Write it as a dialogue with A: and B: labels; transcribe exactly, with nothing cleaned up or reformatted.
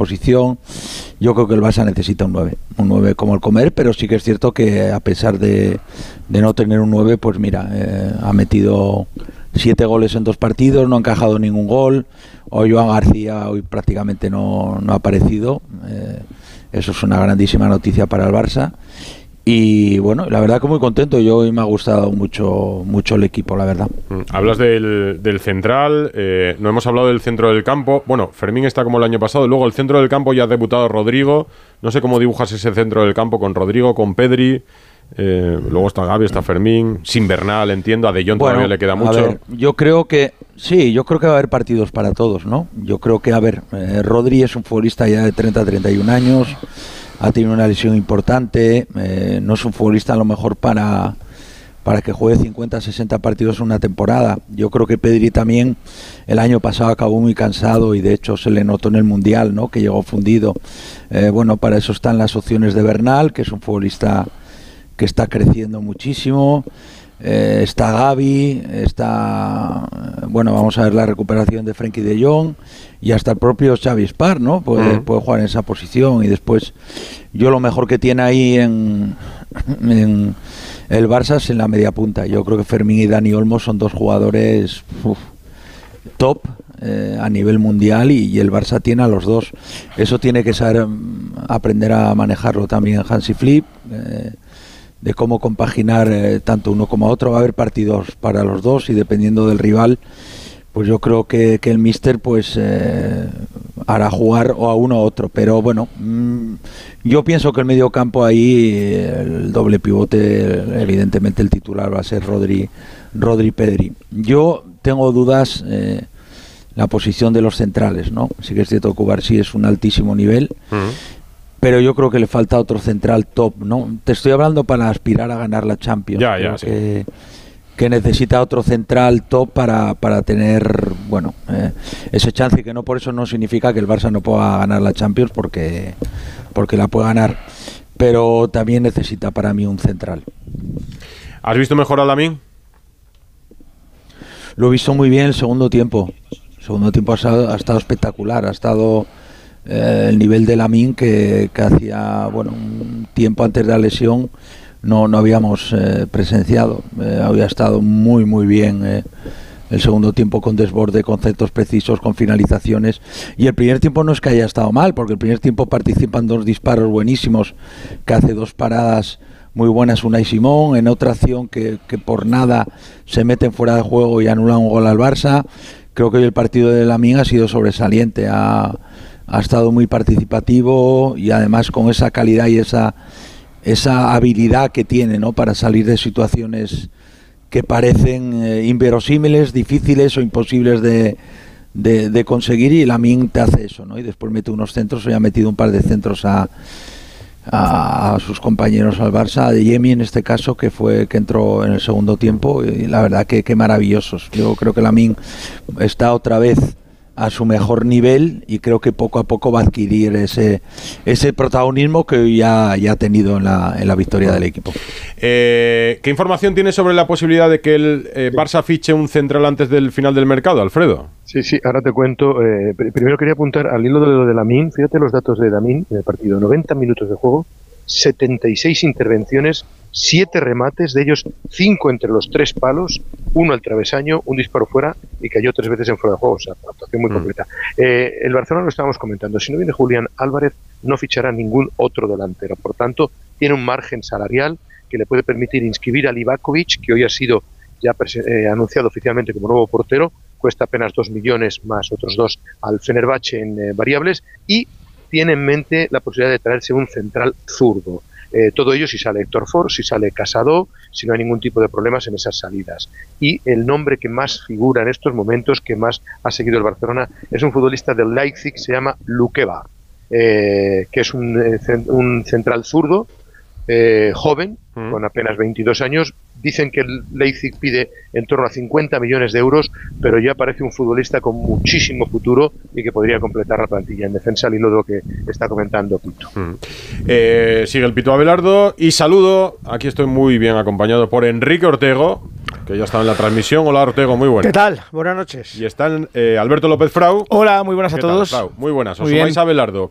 A: posición. Yo creo que el Barça necesita un nueve, un nueve como el comer, pero sí que es cierto que a pesar de, de no tener un nueve, pues mira, eh, ha metido siete goles en dos partidos, no ha encajado ningún gol. O Joan García hoy prácticamente no, no ha aparecido. Eh, eso es una grandísima noticia para el Barça. Y bueno, la verdad que muy contento. Yo hoy me ha gustado mucho mucho el equipo, la verdad.
B: Hablas del, del central, eh, no hemos hablado del centro del campo. Bueno, Fermín está como el año pasado. Luego el centro del campo ya ha debutado Rodrigo. No sé cómo dibujas ese centro del campo con Rodrigo, con Pedri. Eh, luego está Gavi, está Fermín, sin Bernal, entiendo. A De Jong bueno, todavía le queda mucho.
A: A ver, yo creo que sí, yo creo que va a haber partidos para todos, ¿no? Yo creo que, a ver, eh, Rodri es un futbolista ya de treinta a treinta y un años. Ha tenido una lesión importante, eh, no es un futbolista a lo mejor para, para que juegue cincuenta, sesenta partidos en una temporada. Yo creo que Pedri también el año pasado acabó muy cansado y de hecho se le notó en el Mundial, ¿no? Que llegó fundido. Eh, bueno, para eso están las opciones de Bernal, que es un futbolista que está creciendo muchísimo. Eh, está Gavi, está, bueno, vamos a ver la recuperación de Frenkie de Jong y hasta el propio Xavi Spar, ¿no? Puede, uh-huh. puede jugar en esa posición y después yo lo mejor que tiene ahí en, en el Barça es en la media punta. Yo creo que Fermín y Dani Olmo son dos jugadores uf, top eh, a nivel mundial y, y el Barça tiene a los dos. Eso tiene que saber um, aprender a manejarlo también Hansi Flick. Eh, de cómo compaginar eh, tanto uno como otro. Va a haber partidos para los dos y dependiendo del rival, pues yo creo que, que el míster pues eh, hará jugar o a uno o a otro, pero bueno, mmm, yo pienso que el medio campo ahí, el doble pivote, evidentemente el titular va a ser Rodri, Rodri Pedri. Yo tengo dudas eh, la posición de los centrales, ¿no? Sí que es cierto que Cubarsí es un altísimo nivel, uh-huh. pero yo creo que le falta otro central top, ¿no? Te estoy hablando para aspirar a ganar la Champions.
B: Ya, ya, sí.
A: que, que necesita otro central top para, para tener, bueno, eh, ese chance, que no por eso no significa que el Barça no pueda ganar la Champions, porque, porque la puede ganar. Pero también necesita para mí un central.
B: ¿Has visto mejor a Lamine?
A: Lo he visto muy bien el segundo tiempo. El segundo tiempo ha estado, ha estado espectacular, ha estado... Eh, el nivel de Lamine que, que hacía bueno un tiempo antes de la lesión no, no habíamos eh, presenciado. Eh, había estado muy muy bien eh, el segundo tiempo, con desborde, conceptos precisos, con finalizaciones, y el primer tiempo no es que haya estado mal, porque el primer tiempo participan dos disparos buenísimos, que hace dos paradas muy buenas Unai Simón, en otra acción que, que por nada se meten fuera de juego y anulan un gol al Barça. Creo que hoy el partido de Lamine ha sido sobresaliente, ha ha estado muy participativo y además con esa calidad y esa esa habilidad que tiene, ¿no? Para salir de situaciones que parecen eh, inverosímiles, difíciles o imposibles de, de, de conseguir, y Lamine te hace eso, ¿no? Y después mete unos centros, hoy ha metido un par de centros a, a, a sus compañeros al Barça, a De Jemi en este caso, que fue que entró en el segundo tiempo, y la verdad que, que maravillosos. Yo creo que Lamine está otra vez a su mejor nivel y creo que poco a poco va a adquirir ese ese protagonismo que ya, ya ha tenido en la, en la victoria del equipo.
B: Eh, ¿Qué información tienes sobre la posibilidad de que el eh, Barça fiche un central antes del final del mercado, Alfredo?
C: Sí, sí, ahora te cuento. Eh, primero quería apuntar al hilo de lo de Lamine. Fíjate los datos de Lamine en el partido. noventa minutos de juego, setenta y seis intervenciones, siete remates, de ellos cinco entre los tres palos, uno al travesaño, un disparo fuera y cayó tres veces en fuera de juego. O sea, una actuación muy mm. completa. Eh, el Barcelona, lo estábamos comentando, si no viene Julián Álvarez no fichará ningún otro delantero, por tanto tiene un margen salarial que le puede permitir inscribir a Livakovic, que hoy ha sido ya eh, anunciado oficialmente como nuevo portero, cuesta apenas dos millones más otros dos al Fenerbahce en eh, variables, y tiene en mente la posibilidad de traerse un central zurdo. Eh, todo ello si sale Héctor Ford, si sale Casado, si no hay ningún tipo de problemas en esas salidas. Y el nombre que más figura en estos momentos, que más ha seguido el Barcelona, es un futbolista del Leipzig, se llama Lukeba, eh, que es un, eh, un central zurdo, eh, joven, mm. con apenas veintidós años. Dicen que el Leipzig pide en torno a cincuenta millones de euros, pero ya parece un futbolista con muchísimo futuro y que podría completar la plantilla en defensa, al hilo de lo que está comentando Pito.
B: Mm. Eh, sigue el Pito Abelardo y saludo, aquí estoy muy bien acompañado por Enrique Ortego, que ya está en la transmisión. Hola Ortego, muy buenas.
D: ¿Qué tal? Buenas noches.
B: Y están eh, Alberto López Frau.
D: Hola, muy buenas a todos.
B: Tal, Frau? Muy buenas. Os
D: muy
B: sumáis a Abelardo.